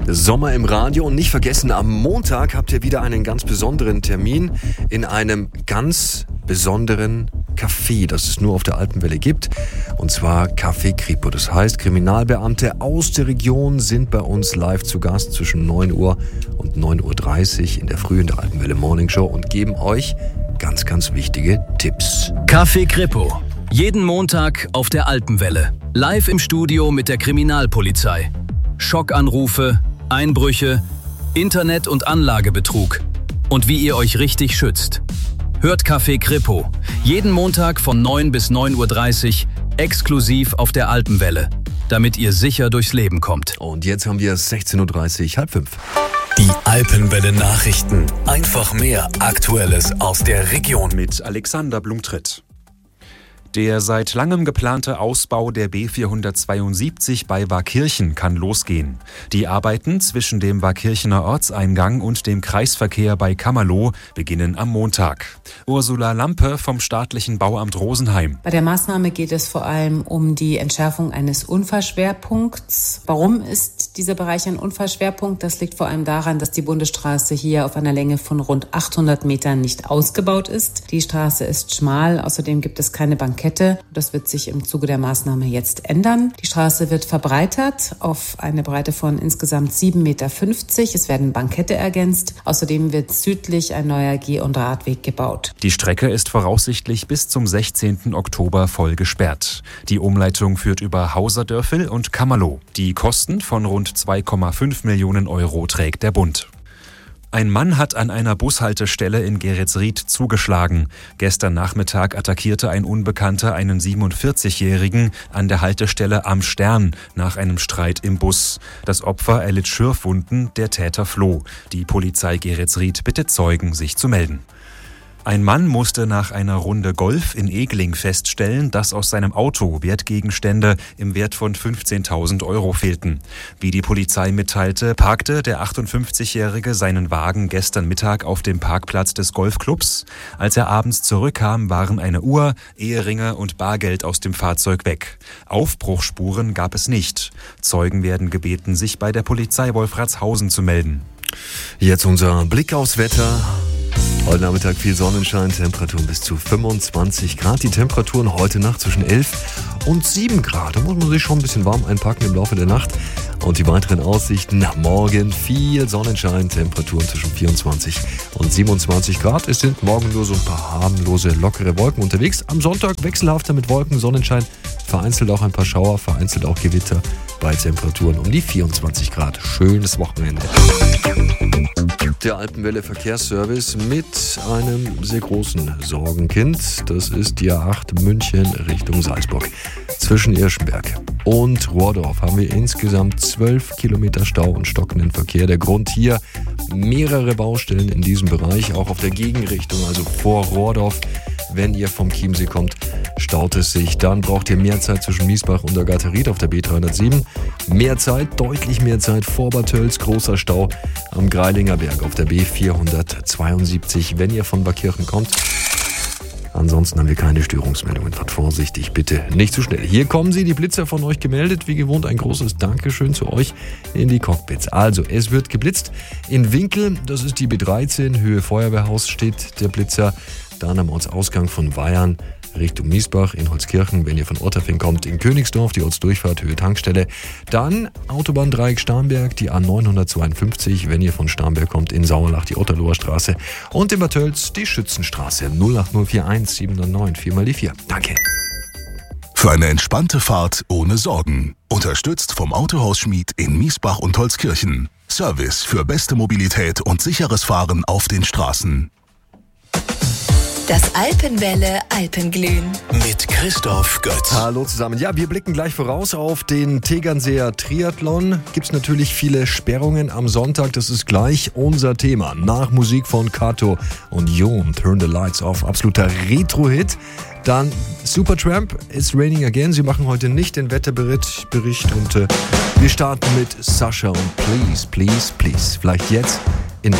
Sommer im Radio und nicht vergessen, am Montag habt ihr wieder einen ganz besonderen Termin in einem ganz besonderen Café, das es nur auf der Alpenwelle gibt, und zwar Café Kripo. Das heißt, Kriminalbeamte aus der Region sind bei uns live zu Gast zwischen 9 Uhr und 9.30 Uhr in der Früh in der Alpenwelle Morning Show und geben euch ganz, ganz wichtige Tipps. Café Kripo. Jeden Montag auf der Alpenwelle. Live im Studio mit der Kriminalpolizei. Schockanrufe, Einbrüche, Internet- und Anlagebetrug. Und wie ihr euch richtig schützt. Hört Café Kripo. Jeden Montag von 9 bis 9.30 Uhr exklusiv auf der Alpenwelle. Damit ihr sicher durchs Leben kommt. Und jetzt haben wir 16.30 Uhr, halb 5. Die Alpenwelle Nachrichten. Einfach mehr Aktuelles aus der Region. Mit Alexander Blumtritt. Der seit langem geplante Ausbau der B472 bei Waakirchen kann losgehen. Die Arbeiten zwischen dem Waakirchener Ortseingang und dem Kreisverkehr bei Kammerloh beginnen am Montag. Ursula Lampe vom staatlichen Bauamt Rosenheim. Bei der Maßnahme geht es vor allem um die Entschärfung eines Unfallschwerpunkts. Warum ist dieser Bereich ein Unfallschwerpunkt? Das liegt vor allem daran, dass die Bundesstraße hier auf einer Länge von rund 800 Metern nicht ausgebaut ist. Die Straße ist schmal, außerdem gibt es keine Bankette. Das wird sich im Zuge der Maßnahme jetzt ändern. Die Straße wird verbreitert auf eine Breite von insgesamt 7,50 Meter. Es werden Bankette ergänzt. Außerdem wird südlich ein neuer Geh- und Radweg gebaut. Die Strecke ist voraussichtlich bis zum 16. Oktober voll gesperrt. Die Umleitung führt über Hauserdörfel und Kammerloh. Die Kosten von rund 2,5 Millionen Euro trägt der Bund. Ein Mann hat an einer Bushaltestelle in Geretsried zugeschlagen. Gestern Nachmittag attackierte ein Unbekannter einen 47-Jährigen an der Haltestelle Am Stern nach einem Streit im Bus. Das Opfer erlitt Schürfwunden, der Täter floh. Die Polizei Geretsried bittet Zeugen, sich zu melden. Ein Mann musste nach einer Runde Golf in Egling feststellen, dass aus seinem Auto Wertgegenstände im Wert von 15.000 Euro fehlten. Wie die Polizei mitteilte, parkte der 58-Jährige seinen Wagen gestern Mittag auf dem Parkplatz des Golfclubs. Als er abends zurückkam, waren eine Uhr, Eheringe und Bargeld aus dem Fahrzeug weg. Aufbruchsspuren gab es nicht. Zeugen werden gebeten, sich bei der Polizei Wolfratshausen zu melden. Jetzt unser Blick aufs Wetter. Heute Nachmittag viel Sonnenschein, Temperaturen bis zu 25 Grad. Die Temperaturen heute Nacht zwischen 11 und 7 Grad. Da muss man sich schon ein bisschen warm einpacken im Laufe der Nacht. Und die weiteren Aussichten: morgen viel Sonnenschein, Temperaturen zwischen 24 und 27 Grad. Es sind morgen nur so ein paar harmlose, lockere Wolken unterwegs. Am Sonntag wechselhafter mit Wolken, Sonnenschein, vereinzelt auch ein paar Schauer, vereinzelt auch Gewitter bei Temperaturen um die 24 Grad. Schönes Wochenende. Der Alpenwelle Verkehrsservice mit einem sehr großen Sorgenkind. Das ist die A8 München Richtung Salzburg. Zwischen Irschenberg und Rohrdorf haben wir insgesamt 12 Kilometer Stau und stockenden Verkehr. Der Grund hier: mehrere Baustellen in diesem Bereich, auch auf der Gegenrichtung, also vor Rohrdorf. Wenn ihr vom Chiemsee kommt, staut es sich. Dann braucht ihr mehr Zeit zwischen Miesbach und der Garterit auf der B307. Mehr Zeit, deutlich mehr Zeit vor Bad Tölz. Großer Stau am Greilinger Berg auf der B472, wenn ihr von Waakirchen kommt. Ansonsten haben wir keine Störungsmeldungen. Fahrt vorsichtig, bitte nicht zu schnell. Hier kommen sie, die Blitzer von euch gemeldet. Wie gewohnt ein großes Dankeschön zu euch in die Cockpits. Also, es wird geblitzt in Winkel, das ist die B13, Höhe Feuerwehrhaus steht der Blitzer. Dann am Ortsausgang von Weyern Richtung Miesbach, in Holzkirchen, wenn ihr von Otterfing kommt, in Königsdorf, die Ortsdurchfahrt, Höhe Tankstelle. Dann Autobahndreieck Starnberg, die A952, wenn ihr von Starnberg kommt, in Sauerlach, die Otterloher Straße. Und in Bad Tölz die Schützenstraße 08041 709 4 mal die 4. Danke. Für eine entspannte Fahrt ohne Sorgen. Unterstützt vom Autohaus Schmied in Miesbach und Holzkirchen. Service für beste Mobilität und sicheres Fahren auf den Straßen. Das Alpenwelle Alpenglühen. Mit Christoph Götz. Hallo zusammen. Ja, wir blicken gleich voraus auf den Tegernseer Triathlon. Gibt's natürlich viele Sperrungen am Sonntag. Das ist gleich unser Thema. Nach Musik von Kato und Jon, Turn the Lights Off. Absoluter Retro-Hit. Dann Supertramp, It's Raining Again. Sie machen heute nicht den Wetterbericht und wir starten mit Sascha und Please, Please, Please. Vielleicht jetzt